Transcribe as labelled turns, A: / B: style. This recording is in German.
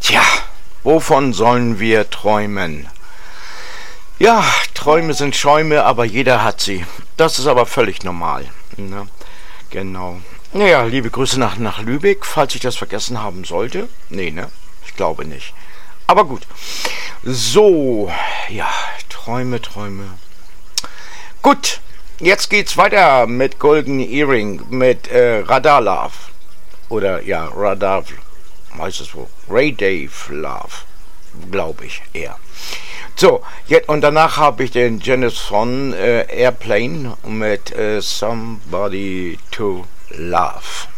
A: Tja, wovon sollen wir träumen? Ja, Träume sind Schäume, aber jeder hat sie. Das ist aber völlig normal. Ne? Genau. Naja, liebe Grüße nach Lübeck, falls ich das vergessen haben sollte. Nee, ne? Ich glaube nicht. Aber gut. So, ja, Träume. Gut, jetzt geht's weiter mit Golden Earring, mit Radar Love. Oder ja, Radar, heißt es wohl. Ray Dave Love, glaube ich eher. So, jetzt, und danach habe ich den Janice von Airplane mit Somebody to Love.